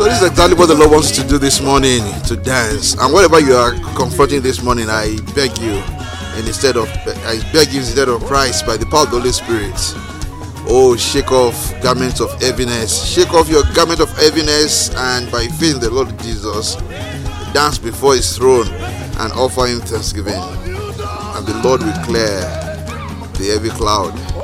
this is exactly what the Lord wants to do this morning, to dance. And whatever you are confronting this morning, I beg you, instead of Christ, by the power of the Holy Spirit. Oh, shake off garments of heaviness. Shake off your garment of heaviness, and by faith in the Lord Jesus, dance before His throne and offer Him thanksgiving. And the Lord will clear the heavy cloud